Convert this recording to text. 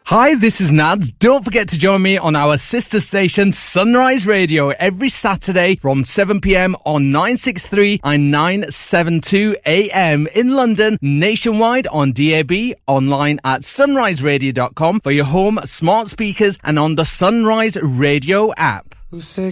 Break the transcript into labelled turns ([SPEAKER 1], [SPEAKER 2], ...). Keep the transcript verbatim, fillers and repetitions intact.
[SPEAKER 1] Hi, this is Nads. Don't forget to join me on our sister station Sunrise Radio every Saturday from seven p.m. on nine sixty-three and nine seventy-two A M in London, nationwide on D A B, online at sunrise radio dot com for your home smart speakers and on the Sunrise Radio app.
[SPEAKER 2] Who say